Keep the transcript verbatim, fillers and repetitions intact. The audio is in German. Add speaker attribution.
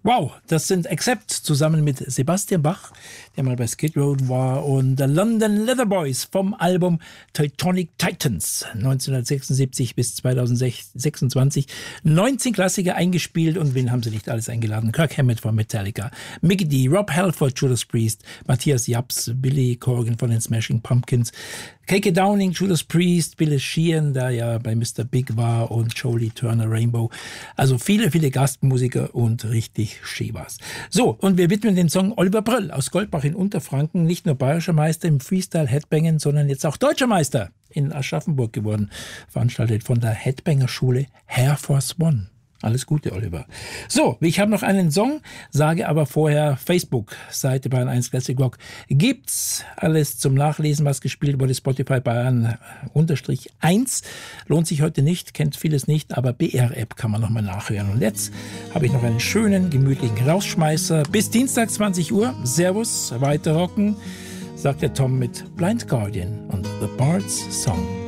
Speaker 1: Wow, das sind Accept zusammen mit Sebastian Bach, der mal bei Skid Row war, und The London Leather Boys vom Album Teutonic Titans neunzehnhundertsechsundsiebzig bis zweitausendsechsundzwanzig. neunzehn Klassiker eingespielt, und wen haben sie nicht alles eingeladen? Kirk Hammett von Metallica, Mickey D, Rob Halford, Judas Priest, Matthias Japs, Billy Corgan von den Smashing Pumpkins, K K Downing, Judas Priest, Billy Sheehan, der ja bei Mister Big war, und Jolie Turner Rainbow. Also viele, viele Gastmusiker und richtig schön war's. So, und wir widmen den Song Oliver Bröll aus Goldbach in Unterfranken, nicht nur bayerischer Meister im Freestyle-Headbangen, sondern jetzt auch deutscher Meister in Aschaffenburg geworden, veranstaltet von der Headbanger-Schule Air Force One. Alles Gute, Oliver. So, ich habe noch einen Song, sage aber vorher Facebook, Seite Bayern eins Classic Rock. Gibt's alles zum Nachlesen, was gespielt wurde, Spotify Bayern unterstrich eins. Lohnt sich heute nicht, kennt vieles nicht, aber B R-App kann man nochmal nachhören. Und jetzt habe ich noch einen schönen, gemütlichen Rausschmeißer. Bis Dienstag zwanzig Uhr. Servus, weiter rocken, sagt der Tom mit Blind Guardian und The Bard's Song.